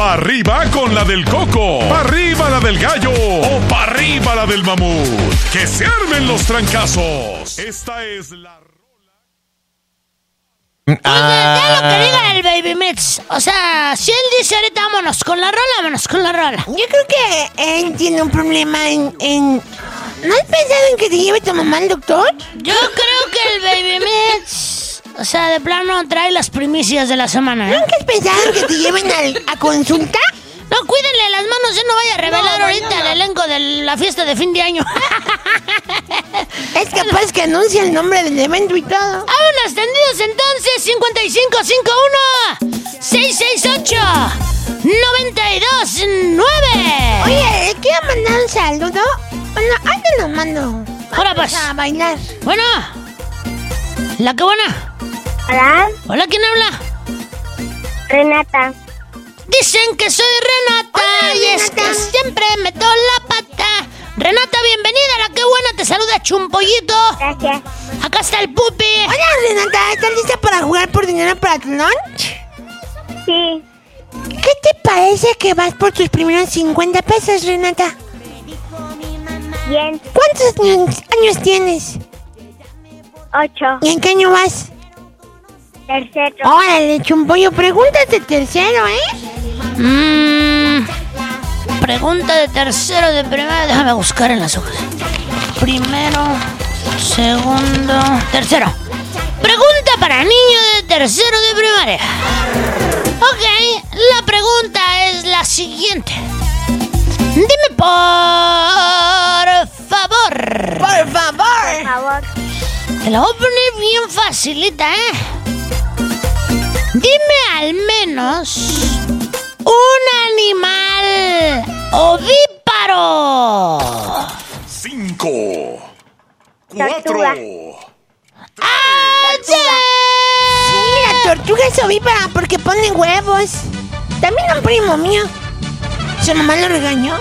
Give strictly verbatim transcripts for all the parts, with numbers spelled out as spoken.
Pa' arriba con la del coco, pa' arriba la del gallo o pa' arriba la del mamut. ¡Que se armen los trancazos! Esta es la... Pues ya lo que diga el Baby Mix. O sea, si él dice ahorita vámonos con la rola, vámonos con la rola. Yo creo que él tiene un problema en... en... ¿No has pensado en que te lleve tu mamá al doctor? Yo creo que el Baby Mix, o sea, de plano trae las primicias de la semana, ¿eh? ¿Nunca has pensado en que te lleven al, a consulta? No, cuídenle las manos, yo no vaya a revelar no, ahorita mañana. el elenco de la fiesta de fin de año. Es capaz que anuncia el nombre del evento y todo. Vámonos tendidos entonces, cincuenta y cinco cincuenta y uno, seiscientos sesenta y ocho, noventa y dos nueve. Oye, le quiero mandar un saludo. Bueno, ahí te lo mando. Ahora pues. A bailar. Bueno, la que buena. Hola, Hola, ¿quién habla? Renata. Dicen que soy Renata. Hola, y es Renata. que siempre meto la pata. Renata, bienvenida a la que buena, te saluda Chumpollito. Gracias. Acá está el pupi. Hola, Renata, ¿estás lista para jugar por dinero para tu lunch? Sí, ¿Qué te parece que vas por tus primeros cincuenta pesos, Renata? bien. ¿Cuántos años, años tienes? Ocho. ¿Y en qué año vas? Tercero. Órale, Chumpollo, preguntas de tercero, ¿eh? Mmm. Pregunta de tercero de primaria. Déjame buscar en las hojas. Primero, segundo, tercero. Pregunta para niño de tercero de primaria. Ok, la pregunta es la siguiente. Dime por favor. Por favor. Por favor. Te la voy a poner bien facilita, ¿eh? Dime al menos un animal ovíparo. Cinco, cuatro, Tortuga. ¡Ah, Sí, la tortuga es ovípara porque pone huevos. También un primo mío. Su mamá lo regañó.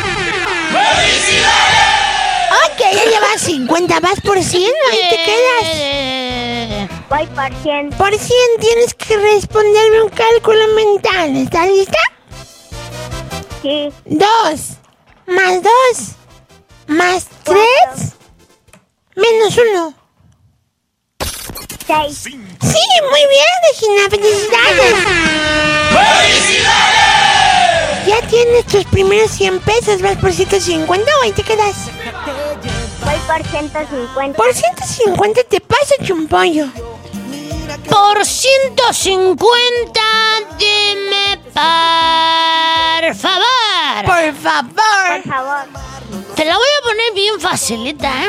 Ok, ya llevas cincuenta, vas por cien, ahí te quedas. Eh, Voy por cien. Por cien tienes que responderme un cálculo mental. ¿Estás lista? Sí. Dos más dos más tres menos uno. Seis. cinco. Sí, muy bien, Regina, felicidades. Ya tienes tus primeros cien pesos, vas por ciento cincuenta o ahí te quedas. Voy por ciento cincuenta. Por ciento cincuenta te pasa, Chumpollo. Por ciento cincuenta, dime por favor. Por favor. Por favor. Te la voy a poner bien facilita, ¿eh?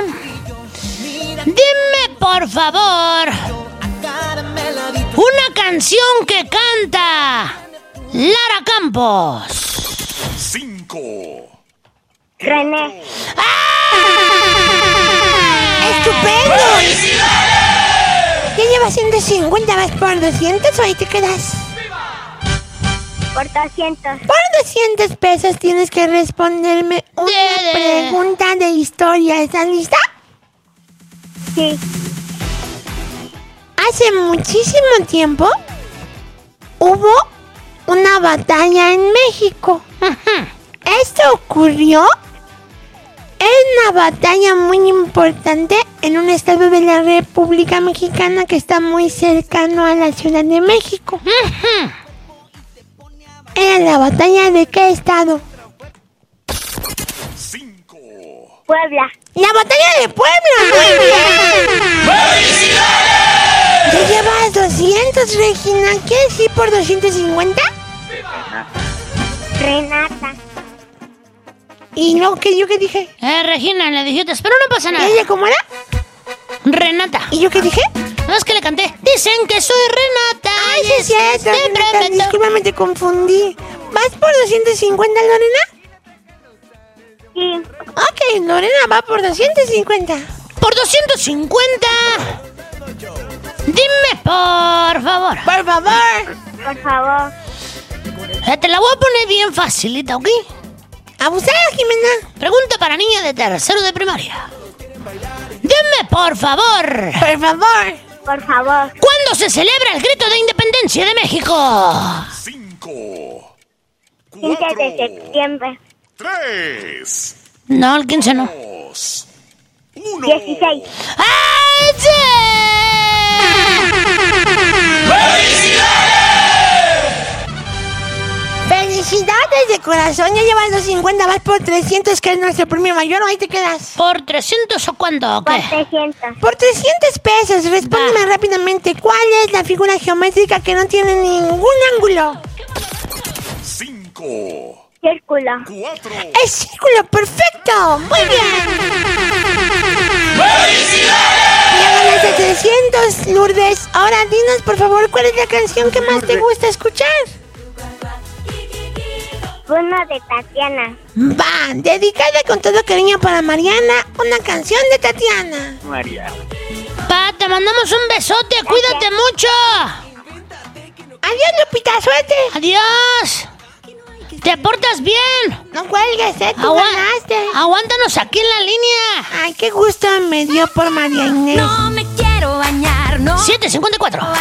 Dime por favor una canción que canta Lara Campos. Cinco. René. ¡Estupendo! Ya llevas ciento cincuenta, vas por doscientos o ahí te quedas. Por doscientos. Por doscientos pesos tienes que responderme una De- pregunta de historia. ¿Estás lista? Sí. Hace muchísimo tiempo hubo una batalla en México. Esto ocurrió en una batalla muy importante en un estado de la República Mexicana que está muy cercano a la Ciudad de México. ¿Era la batalla de qué estado? Cinco. Puebla. ¡La batalla de Puebla! ¡Muy bien! Ya llevas doscientos, Regina. ¿Quieres ir por doscientos cincuenta? Renata. ¿Y luego qué? ¿Yo qué dije? Eh, Regina, le dijiste, pero no pasa nada. ¿Ella cómo era? Renata. ¿Y yo qué dije? No es que le canté. Dicen que soy Renata. Ay, sí es cierto, Siempre Renata, me to- discúlpame, te confundí. ¿Vas por doscientos cincuenta, Lorena? Sí. Ok, Lorena va por doscientos cincuenta. Por doscientos cincuenta. Dime por favor. Por favor. Por favor. Eh, Te la voy a poner bien facilita, ¿ok? Abusada, Jimena. Pregunta para niña de tercero de primaria. Dime por favor. Por favor. Por favor. ¿Cuándo se celebra el grito de independencia de México? Cinco. quince de septiembre. tres, No, el quince no. dos, uno. dieciséis. ¡Ah, sí! ¡Felicidades de corazón! Ya llevas los cincuenta, vas por trescientos, que es nuestro premio mayor, ¿o ahí te quedas? ¿Por trescientos o cuánto o Por qué? trescientos. Por trescientos pesos, respóndeme Va. rápidamente. ¿Cuál es la figura geométrica que no tiene ningún ángulo? cinco, Círculo. cuatro. ¡El círculo! ¡Perfecto! ¡Muy bien! Ya ganaste trescientos, Lourdes. Ahora dinos, por favor, ¿cuál es la canción que más te gusta escuchar? Uno de Tatiana. Va, dedicada con todo cariño para Mariana, una canción de Tatiana. Pa, te mandamos un besote, cuídate mucho. Adiós, Lupita, suerte. Adiós. ¿Te portas bien? No cuelgues, eh, tú Agua- ganaste. Aguántanos aquí en la línea. Ay, qué gusto me dio por María Inés. No me quiero bañar, no. siete cincuenta y cuatro.